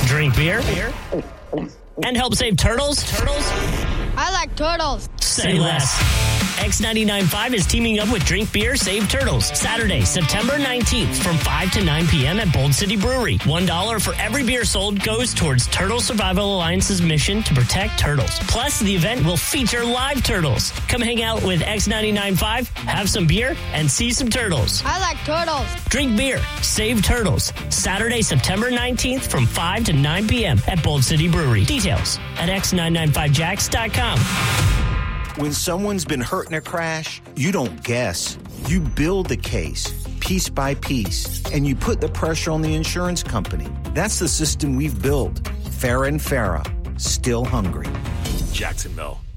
Drink beer? And help save turtles? I like turtles. Say less. X99.5 is teaming up with Drink Beer, Save Turtles. Saturday, September 19th from 5 to 9 p.m. at Bold City Brewery. $1 for every beer sold goes towards Turtle Survival Alliance's mission to protect turtles. Plus, the event will feature live turtles. Come hang out with X99.5, have some beer, and see some turtles. I like turtles. Drink beer, save turtles. Saturday, September 19th from 5 to 9 p.m. at Bold City Brewery. Details at x995jacks.com. When someone's been hurt in a crash, you don't guess. You build the case, piece by piece, and you put the pressure on the insurance company. That's the system we've built. Farah and Farah, still hungry. Jacksonville.